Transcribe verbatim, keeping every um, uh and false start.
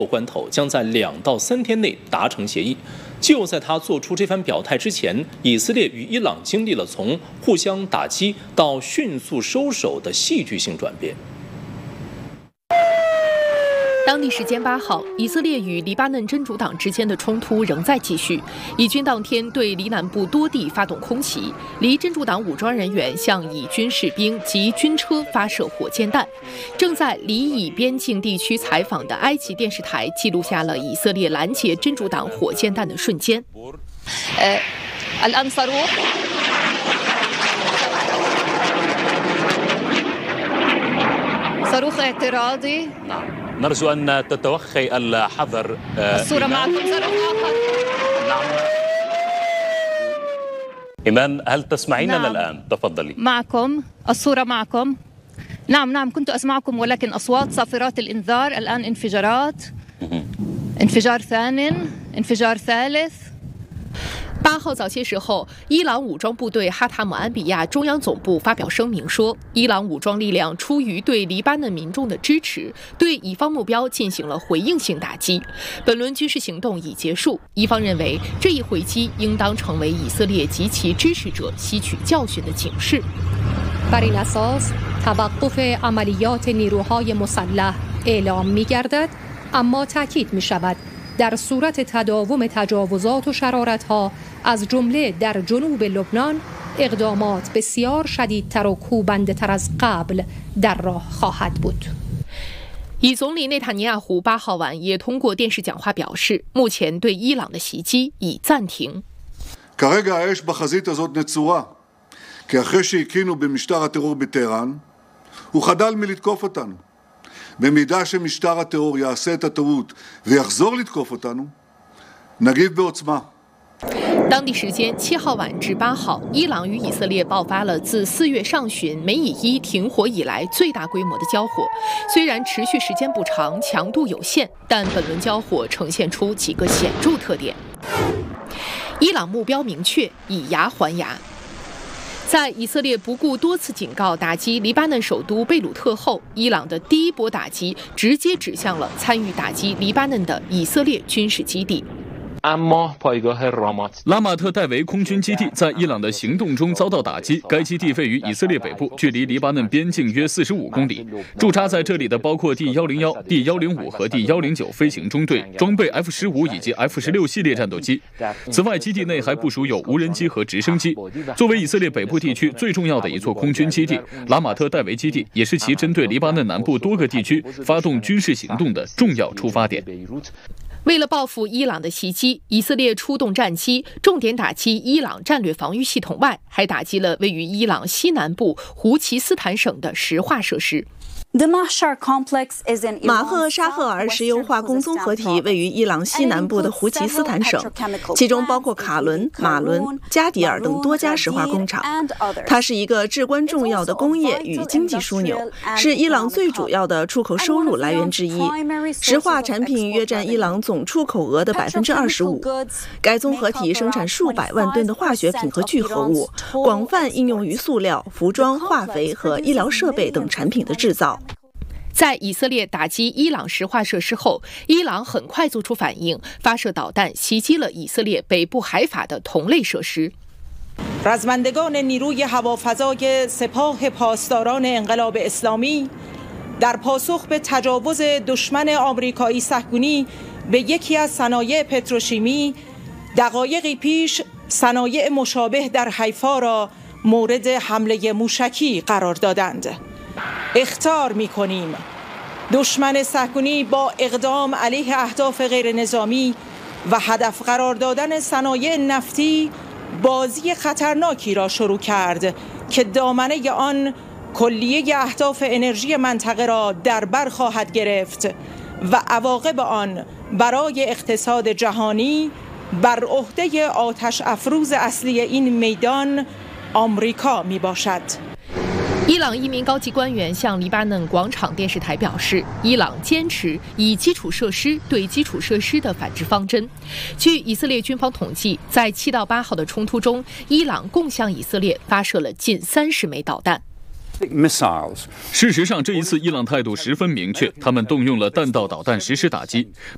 关头将在两到三天内达成协议。就在他做出这番表态之前，以色列与伊朗经历了从互相打击到迅速收手的戏剧性转变。 当地时间八号，以色列与黎巴嫩真主党之间的冲突仍在继续。以军当天对黎南部多地发动空袭，黎真主党武装人员向以军士兵及军车发射火箭弹。正在黎以边境地区采访的埃及电视台记录下了以色列拦截真主党火箭弹的瞬间。呃 صاروخ اعتراضي نعم نرجو أن تتوخي الحذر الصورة معكم صاروخ آخر نعم إيمان هل تسمعيننا نعم. الآن؟ تفضلي معكم الصورة معكم نعم نعم كنت أسمعكم ولكن أصوات صافرات الإنذار الآن انفجارات انفجار ثانٍ انفجار ثالث。 八号早些时候，伊朗武装部队哈塔姆安比亚中央总部发表声明说，伊朗武装力量出于对黎巴嫩民众的支持，对以方目标进行了回应性打击。本轮军事行动已结束，伊方认为这一回击应当成为以色列及其支持者吸取教训的警示。 بر این اساس توقف عملیات نیروهای مسلح اعلام می‌گردد اما تاکید می‌شود در صورت تداوم تجاوزات و شرارت‌ها از جمله در جنوب لبنان اقدامات بسیار شدیدتر و کوبنده‌تر از قبل در راه خواهد بود。 以总理内塔尼亚胡八号晚也通过电视讲话表示，目前对伊朗的袭击已暂停。 כרגע האש בחזית הזאת נצורה, כי אחרי שהקינו במשטר הטרור בטהרן, הוא חדל מלתקוף אותנו. במידה שמשטר הטרור יעשה את הטעות ויחזור לתקוף אותנו, נגיב בעוצמה. 当地时间七号晚至八号，伊朗与以色列爆发了自四月上旬梅以一停火以来最大规模的交火。虽然持续时间不长，强度有限，但本轮交火呈现出几个显著特点。伊朗目标明确，以牙还牙。在以色列不顾多次警告打击黎巴嫩首都贝鲁特后，伊朗的第一波打击直接指向了参与打击黎巴嫩的以色列军事基地。 拉马特戴维空军基地在伊朗的行动中遭到打击，该基地位于以色列北部，距离黎巴嫩边境约四十五公里。驻扎在这里的包括第一零一、第一零五和第一零九飞行中队，装备 F 十五以及 F 十六系列战斗机。此外，基地内还部署有无人机和直升机。作为以色列北部地区最重要的一座空军基地，拉马特戴维基地也是其针对黎巴嫩南部多个地区发动军事行动的重要出发点。 为了报复伊朗的袭击，以色列出动战机，重点打击伊朗战略防御系统外，还打击了位于伊朗西南部胡奇斯坦省的石化设施。 马赫沙赫尔石油化工综合体位于伊朗西南部的胡奇斯坦省，其中包括卡伦、马伦、加迪尔等多家石化工厂。它是一个至关重要的工业与经济枢纽，是伊朗最主要的出口收入来源之一。石化产品约占伊朗总出口额的百分之二十五。该综合体生产数百万吨的化学品和聚合物，广泛应用于塑料、服装、化肥和医疗设备等产品的制造。 在以色列打击伊朗石化设施后，伊朗很快做出反应，发射导弹袭击了以色列北部海法的同类设施。 رزمندگان نیروی هوافضای سپاه پاسداران انقلاب اسلامی در پاسخ به تجاوز دشمن آمریکایی صهیونی به یکی از صنایع پتروشیمی دقایقی پیش صنایع مشابه در حیفا را مورد حمله موشکی قرار دادند. اخطار می‌کنیم دشمن صهیونی با اقدام علیه اهداف غیر نظامی و هدف قرار دادن صنایع نفتی بازی خطرناکی را شروع کرد که دامنه آن کلیه اهداف انرژی منطقه را در بر خواهد گرفت و عواقب آن برای اقتصاد جهانی بر عهده آتش افروز اصلی این میدان آمریکا میباشد. 伊朗一名高级官员向黎巴嫩广场电视台表示，伊朗坚持以基础设施对基础设施的反制方针。据以色列军方统计，在七到八号的冲突中，伊朗共向以色列发射了近三十枚导弹。 事实上，这一次伊朗态度十分明确，他们动用了弹道导弹实施打击。